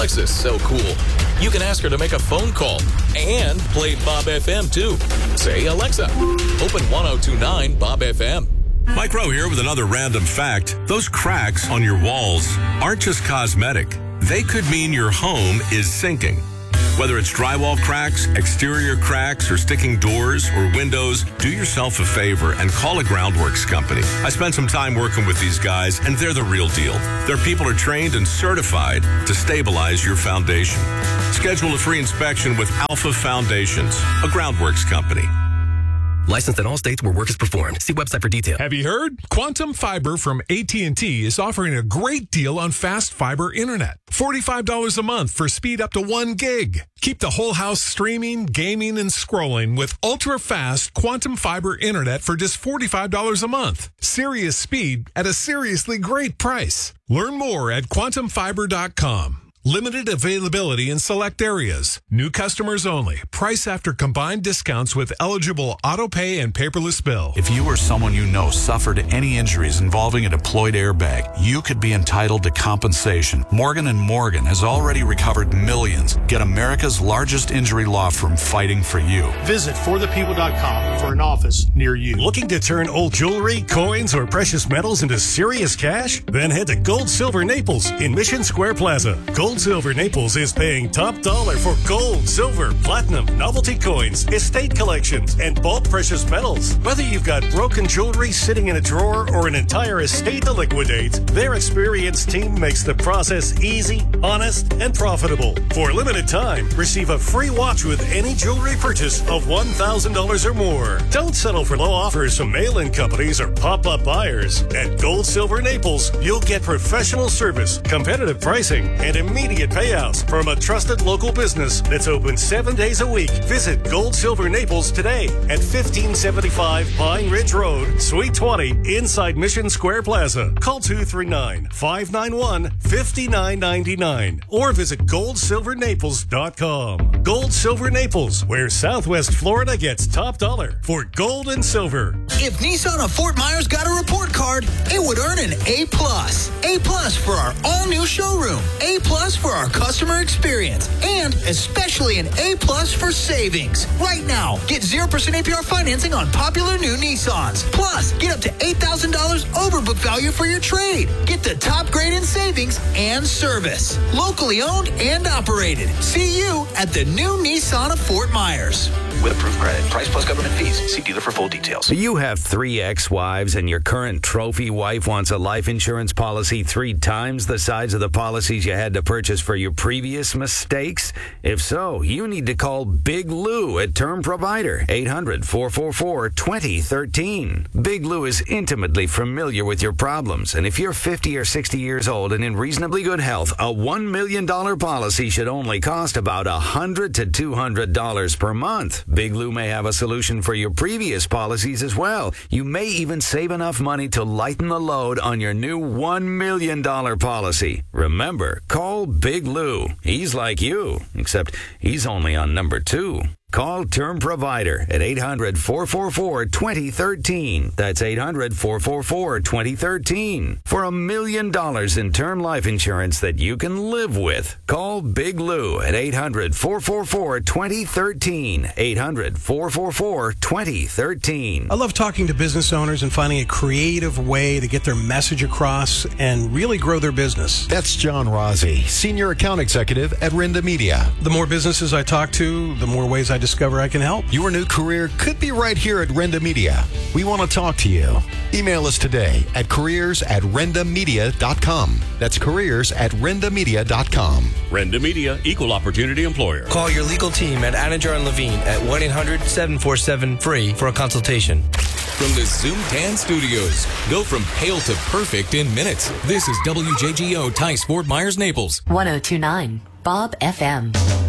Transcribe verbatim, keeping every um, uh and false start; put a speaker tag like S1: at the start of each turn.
S1: Alexa's so cool. You can ask her to make a phone call and play Bob F M too. Say, Alexa, open ten twenty-nine Bob F M.
S2: Mike Rowe here with another random fact. Those cracks on your walls aren't just cosmetic. They could mean your home is sinking. Whether it's drywall cracks, exterior cracks, or sticking doors or windows, do yourself a favor and call a Groundworks company. I spent some time working with these guys, and they're the real deal. Their people are trained and certified to stabilize your foundation. Schedule a free inspection with Alpha Foundations, a Groundworks company.
S3: Licensed in all states where work is performed. See website for details.
S4: Have you heard? Quantum Fiber from A T and T is offering a great deal on fast fiber internet. forty-five dollars a month for speed up to one gig. Keep the whole house streaming, gaming, and scrolling with ultra-fast Quantum Fiber internet for just forty-five dollars a month. Serious speed at a seriously great price. Learn more at quantum fiber dot com. Limited availability in select areas. New customers only. Price after combined discounts with eligible auto pay and paperless bill.
S5: If you or someone you know suffered any injuries involving a deployed airbag, you could be entitled to compensation. Morgan and Morgan has already recovered millions. Get America's largest injury law firm fighting for you.
S6: Visit for the people dot com for an office near you.
S7: Looking to turn old jewelry, coins, or precious metals into serious cash? Then head to Gold Silver Naples in Mission Square Plaza. Gold Silver Naples is paying top dollar for gold, silver, platinum, novelty coins, estate collections, and bulk precious metals. Whether you've got broken jewelry sitting in a drawer or an entire estate to liquidate, their experienced team makes the process easy, honest, and profitable. For a limited time, receive a free watch with any jewelry purchase of one thousand dollars or more. Don't settle for low offers from mail-in companies or pop-up buyers. At Gold Silver Naples, you'll get professional service, competitive pricing, and immediate Immediate payouts from a trusted local business that's open seven days a week. Visit Gold Silver Naples today at fifteen seventy-five Pine Ridge Road, Suite twenty, inside Mission Square Plaza. Call two three nine, five nine one, five nine nine nine or visit gold silver naples dot com. Gold Silver Naples, where Southwest Florida gets top dollar for gold and silver.
S8: If Nissan of Fort Myers got a report card, it would earn an A plus. A plus for our all-new showroom. A plus for our customer experience, and especially an A plus for savings. Right now, get zero percent A P R financing on popular new Nissans. Plus, get up to eight thousand dollars over book value for your trade. Get the top grade in savings and service. Locally owned and operated. See you at the new Nissan of Fort Myers.
S9: With approved credit. Price plus government fees. See dealer for full details.
S10: You have three ex-wives and your current trophy wife wants a life insurance policy three times the size of the policies you had to purchase for your previous mistakes? If so, you need to call Big Lou at Term Provider, eight hundred, four four four, two zero one three. Big Lou is intimately familiar with your problems, and if you're fifty or sixty years old and in reasonably good health, a one million dollars policy should only cost about one hundred to two hundred dollars per month. Big Lou may have a solution for your previous policies as well. You may even save enough money to lighten the load on your new one million dollars policy. Remember, call Big Lou. He's like you, except he's only on number two. Call Term Provider at eight hundred, four four four, two zero one three. That's eight hundred, four four four, two zero one three. For a million dollars in term life insurance that you can live with, call Big Lou at eight hundred, four four four, two zero one three. eight hundred, four four four, two zero one three.
S11: I love talking to business owners and finding a creative way to get their message across and really grow their business.
S12: That's John Rossi, Senior Account Executive at Rinda Media.
S11: The more businesses I talk to, the more ways I discover I can help.
S12: Your new career could be right here at Rinda Media. We want to talk to you. Email us today at careers at renda media dot com. That's careers at renda media dot com.
S2: Renda Media, equal opportunity employer.
S13: Call your legal team at Anajar and Levine at one eight hundred, seven four seven, free for a consultation.
S1: From the Zoom Tan Studios, go from pale to perfect in minutes. This is W J G O Tice Fort Myers, Naples.
S14: ten twenty-nine Bob F M.